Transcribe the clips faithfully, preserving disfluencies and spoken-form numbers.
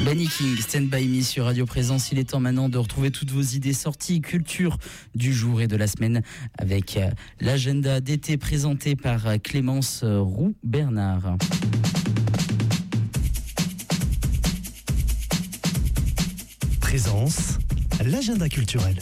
Benny King, Stand By Me sur Radio Présence. Il est temps maintenant de retrouver toutes vos idées sorties culture du jour et de la semaine avec l'agenda d'été présenté par Clémence Roux-Bernard. Présence, l'agenda culturel.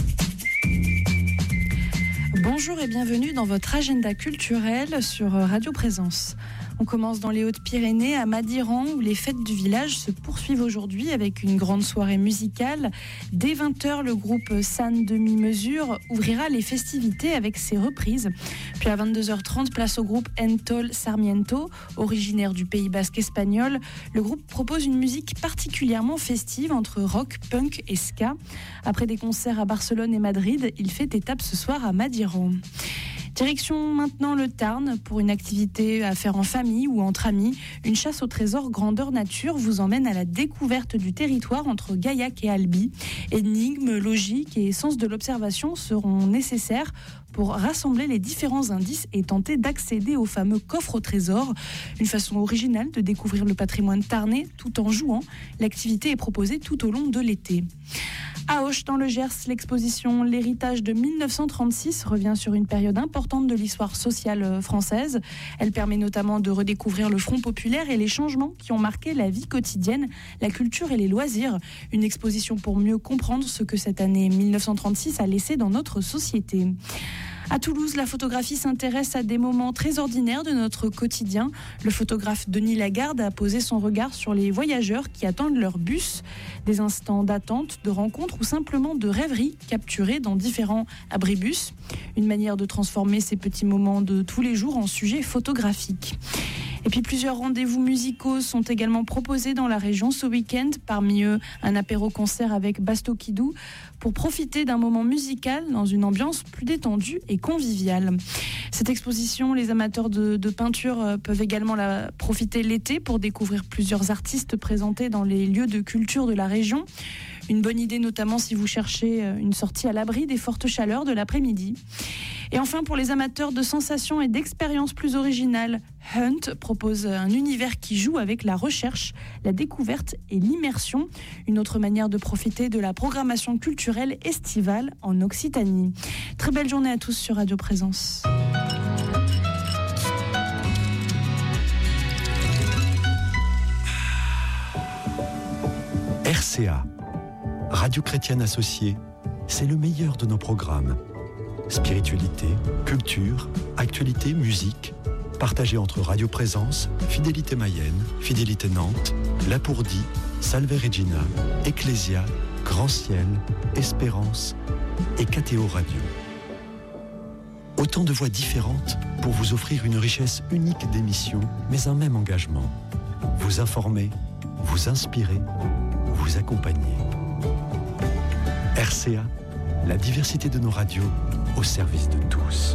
Bonjour et bienvenue dans votre agenda culturel sur Radio Présence. On commence dans les Hautes-Pyrénées, à Madiran, où les fêtes du village se poursuivent aujourd'hui avec une grande soirée musicale. Dès vingt heures, le groupe San Demi-Mesure ouvrira les festivités avec ses reprises. Puis à vingt-deux heures trente, place au groupe Entol Sarmiento, originaire du Pays Basque espagnol. Le groupe propose une musique particulièrement festive entre rock, punk et ska. Après des concerts à Barcelone et Madrid, il fait étape ce soir à Madiran. Direction maintenant le Tarn pour une activité à faire en famille ou entre amis. Une chasse au trésor grandeur nature vous emmène à la découverte du territoire entre Gaillac et Albi. Énigmes, logique et sens de l'observation seront nécessaires pour rassembler les différents indices et tenter d'accéder au fameux coffre au trésor. Une façon originale de découvrir le patrimoine tarnais tout en jouant. L'activité est proposée tout au long de l'été. À Auch, dans le Gers, l'exposition L'héritage de mille neuf cent trente-six revient sur une période importante de l'histoire sociale française. Elle permet notamment de redécouvrir le Front populaire et les changements qui ont marqué la vie quotidienne, la culture et les loisirs. Une exposition pour mieux comprendre ce que cette année mille neuf cent trente-six a laissé dans notre société. À Toulouse, la photographie s'intéresse à des moments très ordinaires de notre quotidien. Le photographe Denis Lagarde a posé son regard sur les voyageurs qui attendent leur bus. Des instants d'attente, de rencontre ou simplement de rêverie capturés dans différents abribus. Une manière de transformer ces petits moments de tous les jours en sujets photographiques. Et puis plusieurs rendez-vous musicaux sont également proposés dans la région ce week-end. Parmi eux, un apéro-concert avec Basto Kidou pour profiter d'un moment musical dans une ambiance plus détendue et conviviale. Cette exposition, les amateurs de, de peinture peuvent également la profiter l'été pour découvrir plusieurs artistes présentés dans les lieux de culture de la région. Une bonne idée notamment si vous cherchez une sortie à l'abri des fortes chaleurs de l'après-midi. Et enfin, pour les amateurs de sensations et d'expériences plus originales, Hunt propose un univers qui joue avec la recherche, la découverte et l'immersion. Une autre manière de profiter de la programmation culturelle estivale en Occitanie. Très belle journée à tous sur Radio Présence. R C A, Radio Chrétienne Associée, c'est le meilleur de nos programmes. Spiritualité, culture, actualité, musique, partagée entre Radio Présence, Fidélité Mayenne, Fidélité Nantes, Lapourdie, Salve Regina, Ecclésia, Grand Ciel, Espérance et K T O Radio. Autant de voix différentes pour vous offrir une richesse unique d'émissions, mais un même engagement. Vous informer, vous inspirer, vous accompagner. R C A, la diversité de nos radios au service de tous.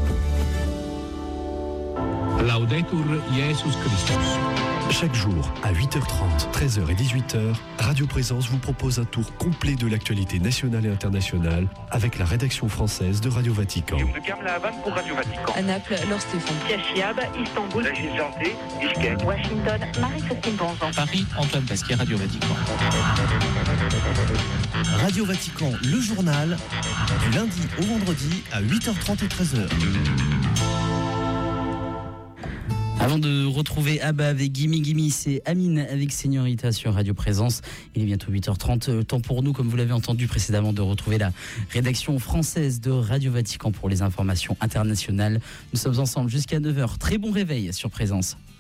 Laudetur Jesus Christus. Chaque jour, à huit heures trente, treize heures et dix-huit heures, Radio Présence vous propose un tour complet de l'actualité nationale et internationale avec la rédaction française de Radio Vatican. Pour Radio Vatican. À Naples, Laure Stéphane. Chiab, Istanbul. Washington, Marie-Christine Bonzon. Paris, Antoine Pasquier, Radio Vatican. Radio Vatican, le journal, du lundi au vendredi à huit heures trente et treize heures. Avant de retrouver Abba avec Gimme Gimme, c'est Amine avec Señorita sur Radio Présence. Il est bientôt huit heures trente. Temps pour nous, comme vous l'avez entendu précédemment, de retrouver la rédaction française de Radio Vatican pour les informations internationales. Nous sommes ensemble jusqu'à neuf heures. Très bon réveil sur Présence.